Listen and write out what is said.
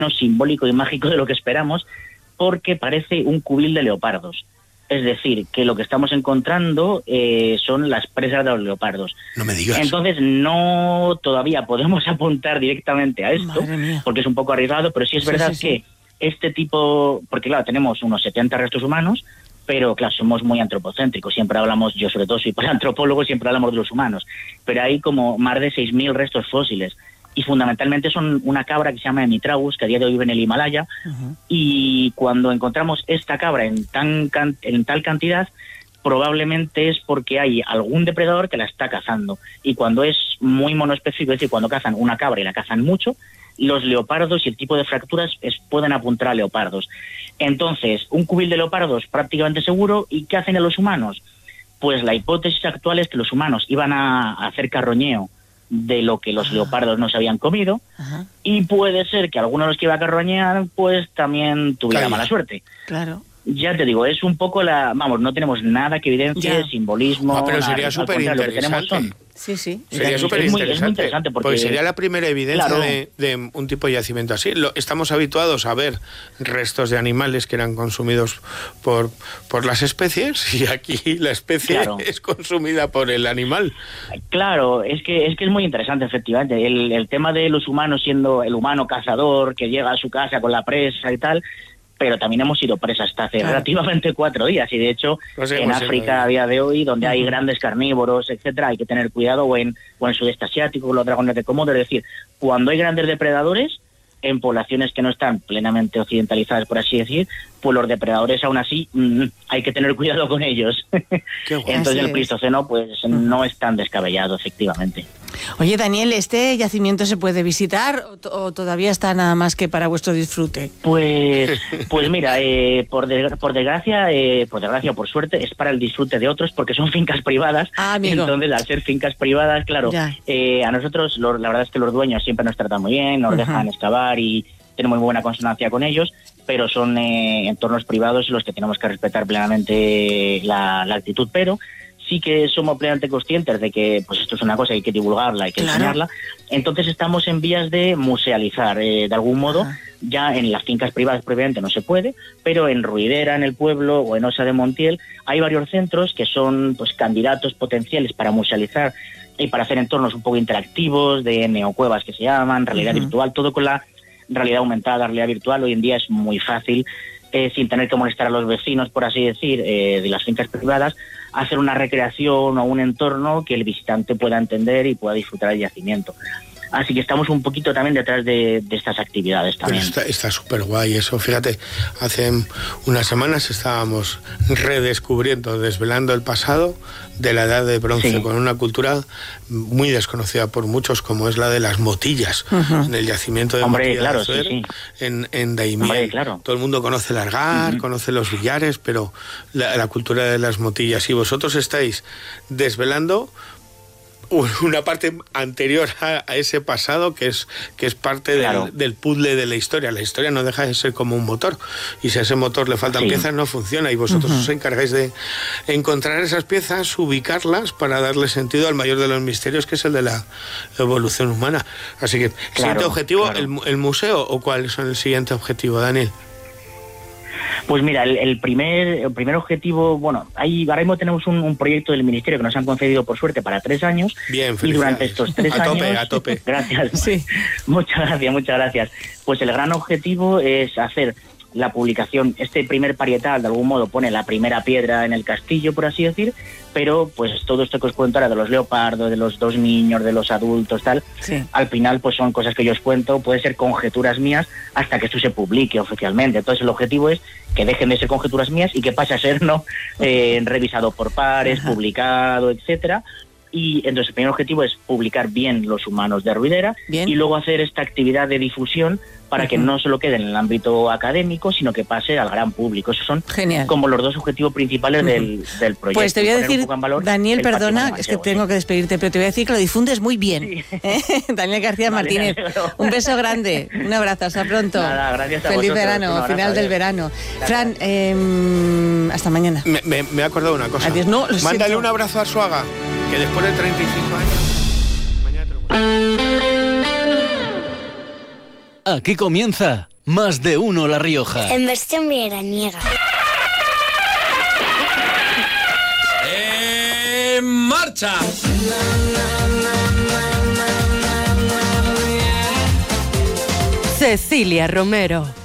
simbólico y mágico de lo que esperamos, porque parece un cubil de leopardos. Es decir, que lo que estamos encontrando son las presas de los leopardos. No me digas. Entonces no todavía podemos apuntar directamente a esto, porque es un poco arriesgado, pero sí es verdad que este tipo, porque claro, tenemos unos 70 restos humanos, pero claro, somos muy antropocéntricos, siempre hablamos, yo sobre todo soy paleantropólogo, siempre hablamos de los humanos, pero hay como más de 6.000 restos fósiles, y fundamentalmente son una cabra que se llama Emitragus, que a día de hoy vive en el Himalaya, y cuando encontramos esta cabra en tal cantidad, probablemente es porque hay algún depredador que la está cazando, y cuando es muy monoespecífico, es decir, cuando cazan una cabra y la cazan mucho, los leopardos y el tipo de fracturas pueden apuntar a leopardos. Entonces, un cubil de leopardos prácticamente seguro. ¿Y qué hacen a los humanos? Pues la hipótesis actual es que los humanos iban a hacer carroñeo de lo que los leopardos no se habían comido, y puede ser que alguno de los que iba a carroñear pues también tuviera mala suerte. Claro. Ya te digo, es un poco no tenemos nada que evidencie simbolismo. No, pero nada, sería súper interesante. Sí. Sería súper interesante. Es muy interesante porque sería la primera evidencia de un tipo de yacimiento así. Estamos habituados a ver restos de animales que eran consumidos por las especies, y aquí la especie es consumida por el animal. Claro, es que es muy interesante, efectivamente. El tema de los humanos siendo el humano cazador que llega a su casa con la presa y tal, pero también hemos sido presas hasta hace relativamente 4 días, y de hecho en África a día de hoy, donde hay grandes carnívoros, etcétera, hay que tener cuidado, o en sudeste asiático, los dragones de Komodo. Es decir, cuando hay grandes depredadores en poblaciones que no están plenamente occidentalizadas, por así decir, pues los depredadores aún así hay que tener cuidado con ellos. Entonces el Pleistoceno pues no es tan descabellado, efectivamente. Oye, Daniel, ¿este yacimiento se puede visitar o todavía está nada más que para vuestro disfrute? Pues mira, por desgracia o por suerte, es para el disfrute de otros, porque son fincas privadas. Entonces, al ser fincas privadas, claro, a nosotros la verdad es que los dueños siempre nos tratan muy bien, nos dejan excavar y tenemos muy buena consonancia con ellos, pero son entornos privados en los que tenemos que respetar plenamente la actitud, pero sí que somos plenamente conscientes de que pues esto es una cosa, hay que divulgarla, hay que enseñarla. Entonces estamos en vías de musealizar, de algún modo. Ya en las fincas privadas previamente no se puede, pero en Ruidera, en el pueblo, o en Osa de Montiel, hay varios centros que son pues candidatos potenciales para musealizar y para hacer entornos un poco interactivos, de neocuevas que se llaman, realidad virtual, todo con la realidad aumentada, realidad virtual. Hoy en día es muy fácil, sin tener que molestar a los vecinos, por así decir, de las fincas privadas, hacer una recreación o un entorno que el visitante pueda entender y pueda disfrutar del yacimiento. Así que estamos un poquito también detrás de estas actividades también. Pero está súper guay eso. Fíjate, hace unas semanas estábamos redescubriendo, desvelando el pasado de la Edad de Bronce, con una cultura muy desconocida por muchos, como es la de las motillas, en el yacimiento de Motilla de Azuero, en Daimiel. Todo el mundo conoce el argar, conoce los billares, pero la cultura de las motillas. Y vosotros estáis desvelando una parte anterior a ese pasado que es parte del puzzle de la historia. La historia no deja de ser como un motor, y si a ese motor le faltan piezas no funciona, y vosotros os encargáis de encontrar esas piezas, ubicarlas para darle sentido al mayor de los misterios, que es el de la evolución humana. Así que, ¿siguiente objetivo, el museo, o cuál es el siguiente objetivo, Daniel? Pues mira, el primer objetivo, ahora mismo tenemos un proyecto del Ministerio que nos han concedido por suerte para 3 años. Bien, y durante estos 3 años... A tope. Gracias. Muchas gracias. Pues el gran objetivo es hacer la publicación. Este primer parietal de algún modo pone la primera piedra en el castillo, por así decir, pero pues todo esto que os cuento ahora de los leopardos, de los 2 niños, de los adultos, tal, al final pues son cosas que yo os cuento, puede ser conjeturas mías hasta que esto se publique oficialmente. Entonces el objetivo es que dejen de ser conjeturas mías y que pase a ser revisado por pares, publicado, etcétera. Y entonces el primer objetivo es publicar bien los humanos de Ruidera y luego hacer esta actividad de difusión para que no solo quede en el ámbito académico, sino que pase al gran público. Esos son como los 2 objetivos principales del proyecto. Pues te voy a decir, Daniel, perdona, es que tengo que despedirte, pero te voy a decir que lo difundes muy bien. Daniel García Martínez, un beso grande, un abrazo, hasta pronto. Nada, gracias a Feliz vosotros, verano, final del verano. Fran, hasta mañana. Me he acordado de una cosa. Adiós, Mándale un abrazo a Arzuaga, que después de 35 años... Mañana te lo cuento. Aquí comienza Más de uno La Rioja. En versión veraniega. ¡En marcha! Cecilia Romero.